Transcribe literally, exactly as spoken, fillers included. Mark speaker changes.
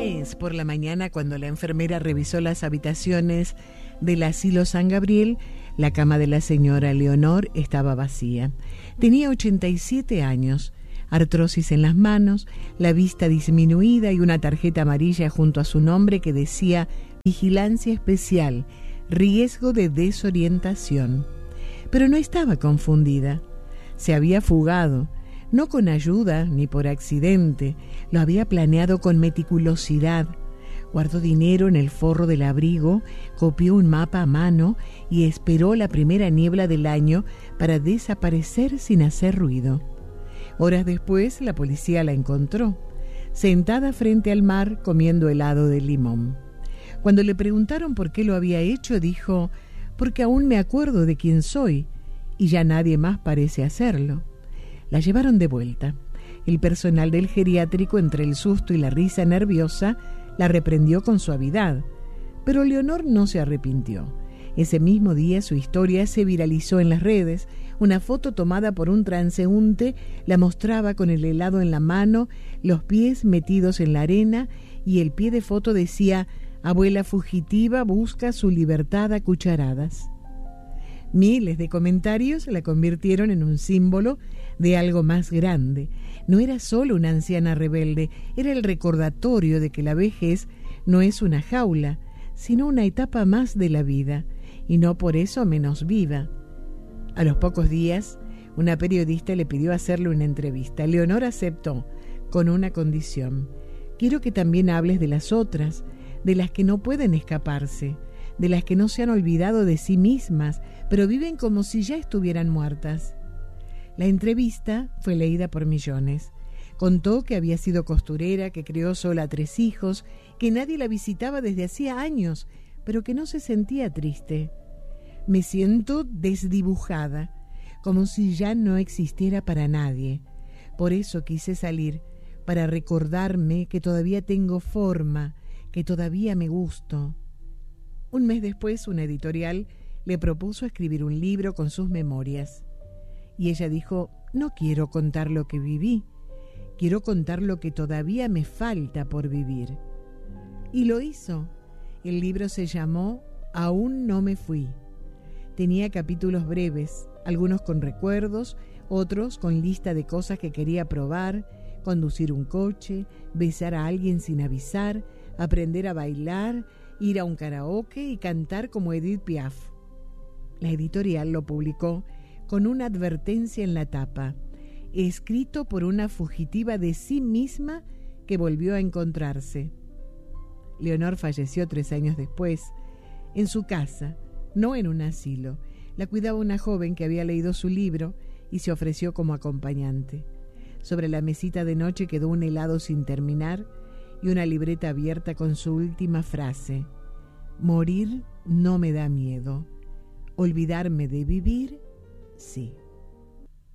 Speaker 1: lunes por la mañana, cuando la enfermera revisó las habitaciones del asilo San Gabriel, la cama de la señora Leonor estaba vacía. Tenía ochenta y siete años, artrosis en las manos, la vista disminuida y una tarjeta amarilla junto a su nombre que decía Vigilancia Especial, riesgo de desorientación. Pero no estaba confundida. Se había fugado, no con ayuda ni por accidente, lo había planeado con meticulosidad. Guardó dinero en el forro del abrigo, copió un mapa a mano y esperó la primera niebla del año para desaparecer sin hacer ruido. Horas después, la policía la encontró, sentada frente al mar comiendo helado de limón. Cuando le preguntaron por qué lo había hecho, dijo: «Porque aún me acuerdo de quién soy y ya nadie más parece hacerlo». La llevaron de vuelta. El personal del geriátrico, entre el susto y la risa nerviosa, la reprendió con suavidad. Pero Leonor no se arrepintió. Ese mismo día su historia se viralizó en las redes. Una foto tomada por un transeúnte la mostraba con el helado en la mano, los pies metidos en la arena, y el pie de foto decía: «Abuela fugitiva busca su libertad a cucharadas». Miles de comentarios la convirtieron en un símbolo de algo más grande. No era solo una anciana rebelde, era el recordatorio de que la vejez no es una jaula, sino una etapa más de la vida, y no por eso menos viva. A los pocos días, una periodista le pidió hacerle una entrevista. Leonor aceptó, con una condición: «Quiero que también hables de las otras, de las que no pueden escaparse, de las que no se han olvidado de sí mismas, pero viven como si ya estuvieran muertas». La entrevista fue leída por millones. Contó que había sido costurera, que crió sola a tres hijos, que nadie la visitaba desde hacía años, pero que no se sentía triste. «Me siento desdibujada, como si ya no existiera para nadie. Por eso quise salir, para recordarme que todavía tengo forma, que todavía me gusto». Un mes después, una editorial le propuso escribir un libro con sus memorias. Y ella dijo: «No quiero contar lo que viví, quiero contar lo que todavía me falta por vivir». Y lo hizo. El libro se llamó Aún no me fui. Tenía capítulos breves, algunos con recuerdos, otros con lista de cosas que quería probar: conducir un coche, besar a alguien sin avisar, aprender a bailar, ir a un karaoke y cantar como Edith Piaf. La editorial lo publicó con una advertencia en la tapa: escrito por una fugitiva de sí misma que volvió a encontrarse. Leonor falleció tres años después, en su casa, no en un asilo. La cuidaba una joven que había leído su libro y se ofreció como acompañante. Sobre la mesita de noche quedó un helado sin terminar y una libreta abierta con su última frase: «Morir no me da miedo, olvidarme de vivir, sí».